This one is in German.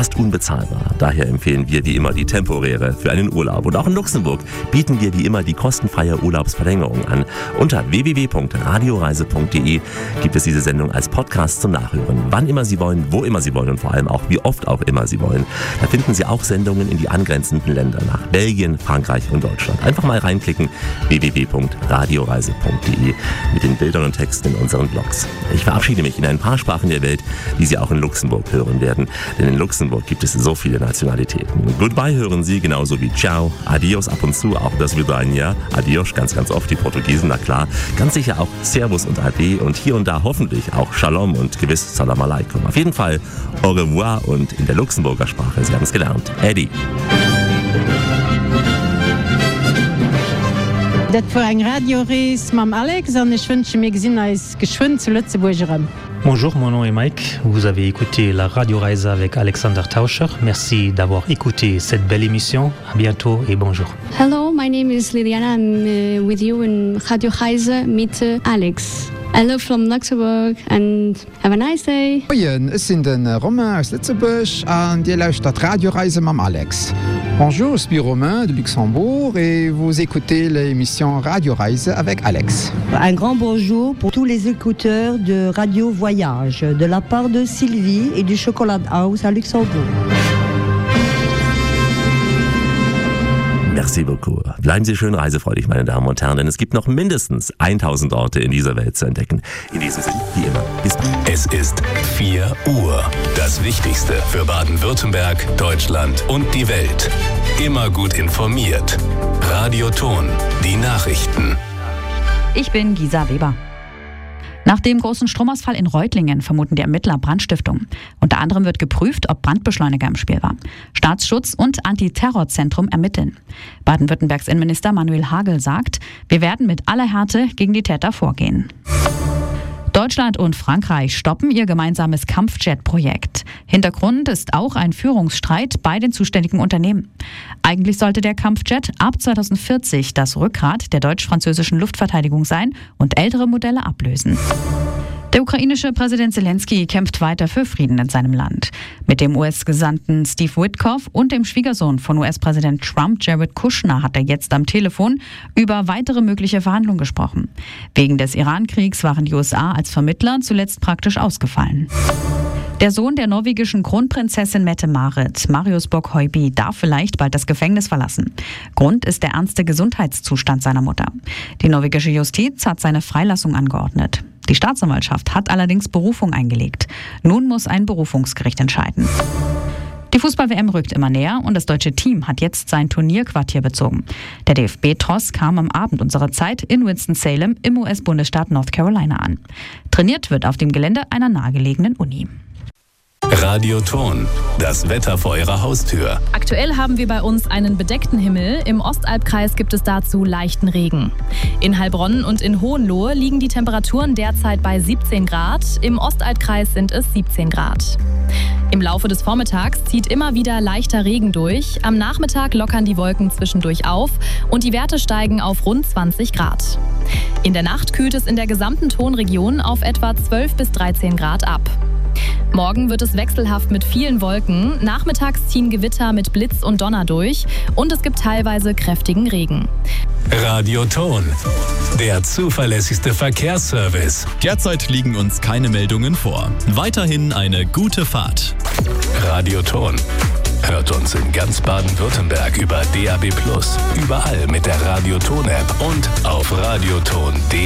fast unbezahlbar. Daher empfehlen wir wie immer die temporäre für einen Urlaub. Und auch in Luxemburg bieten wir wie immer die kostenfreie Urlaubsverlängerung an. Unter www.radioreise.de gibt es diese Sendung als Podcast zum Nachhören. Wann immer Sie wollen, wo immer Sie wollen und vor allem auch wie oft auch immer Sie wollen. Da finden Sie auch Sendungen in die angrenzenden Länder nach Belgien, Frankreich und Deutschland. Einfach mal reinklicken, www.radioreise.de mit den Bildern und Texten in unseren Blogs. Ich verabschiede mich in ein paar Sprachen der Welt, die Sie auch in Luxemburg hören werden. Denn in Luxemburg gibt es so viele Nationalitäten. Goodbye hören Sie genauso wie Ciao, Adios ab und zu, auch das Vidania, Adios ganz, ganz oft, die Portugiesen, na klar. Ganz sicher auch Servus und Ade und hier und da hoffentlich auch Shalom und gewiss Salam Alaikum. Auf jeden Fall Au revoir und in der Luxemburger Sprache, Sie haben es gelernt, Eddie. Das war ein Radioreise mit Alex und ich wünsche mir gesehen als geschwind zu Lützeburgerem. Bonjour, mon nom est Mike. Vous avez écouté la Radio Reise avec Alexander Tauscher. Merci d'avoir écouté cette belle émission. À bientôt et bonjour. Hello, my name is Liliana. I'm with you in Radio Reise mit Alex. I love from Luxembourg and have a nice day. Moin, es sind Romain aus Lützeburg und ihr lauscht Radio Reise mit Alex. Bonjour, je suis Romain de Luxembourg et vous écoutez l'émission Radio Reise avec Alex. Un grand bonjour pour tous les écouteurs de Radio Voyage de la part de Sylvie et du Chocolat House à Luxembourg. Merci beaucoup. Bleiben Sie schön reisefreudig, meine Damen und Herren, denn es gibt noch mindestens 1000 Orte in dieser Welt zu entdecken. In diesem Sinne, wie immer, bis bald. Es ist 4 Uhr. Das Wichtigste für Baden-Württemberg, Deutschland und die Welt. Immer gut informiert. Radio Ton, die Nachrichten. Ich bin Gisa Weber. Nach dem großen Stromausfall in Reutlingen vermuten die Ermittler Brandstiftung. Unter anderem wird geprüft, ob Brandbeschleuniger im Spiel war. Staatsschutz und Antiterrorzentrum ermitteln. Baden-Württembergs Innenminister Manuel Hagel sagt, wir werden mit aller Härte gegen die Täter vorgehen. Deutschland und Frankreich stoppen ihr gemeinsames Kampfjet-Projekt. Hintergrund ist auch ein Führungsstreit bei den zuständigen Unternehmen. Eigentlich sollte der Kampfjet ab 2040 das Rückgrat der deutsch-französischen Luftverteidigung sein und ältere Modelle ablösen. Der ukrainische Präsident Zelensky kämpft weiter für Frieden in seinem Land. Mit dem US-Gesandten Steve Witkoff und dem Schwiegersohn von US-Präsident Trump, Jared Kushner, hat er jetzt am Telefon über weitere mögliche Verhandlungen gesprochen. Wegen des Iran-Kriegs waren die USA als Vermittler zuletzt praktisch ausgefallen. Der Sohn der norwegischen Kronprinzessin Mette-Marit, Marius Borg-Høiby, darf vielleicht bald das Gefängnis verlassen. Grund ist der ernste Gesundheitszustand seiner Mutter. Die norwegische Justiz hat seine Freilassung angeordnet. Die Staatsanwaltschaft hat allerdings Berufung eingelegt. Nun muss ein Berufungsgericht entscheiden. Die Fußball-WM rückt immer näher und das deutsche Team hat jetzt sein Turnierquartier bezogen. Der DFB-TOS kam am Abend unserer Zeit in Winston-Salem im US-Bundesstaat North Carolina an. Trainiert wird auf dem Gelände einer nahegelegenen Uni. Radio Ton, das Wetter vor Ihrer Haustür. Aktuell haben wir bei uns einen bedeckten Himmel. Im Ostalbkreis gibt es dazu leichten Regen. In Heilbronn und in Hohenlohe liegen die Temperaturen derzeit bei 17 Grad. Im Ostalbkreis sind es 17 Grad. Im Laufe des Vormittags zieht immer wieder leichter Regen durch. Am Nachmittag lockern die Wolken zwischendurch auf und die Werte steigen auf rund 20 Grad. In der Nacht kühlt es in der gesamten Tonregion auf etwa 12 bis 13 Grad ab. Morgen wird es wechselhaft mit vielen Wolken. Nachmittags ziehen Gewitter mit Blitz und Donner durch und es gibt teilweise kräftigen Regen. Radio Ton, der zuverlässigste Verkehrsservice. Derzeit liegen uns keine Meldungen vor. Weiterhin eine gute Fahrt. Radio Ton. Hört uns in ganz Baden-Württemberg über DAB+, überall mit der Radio Ton App und auf radioton.de.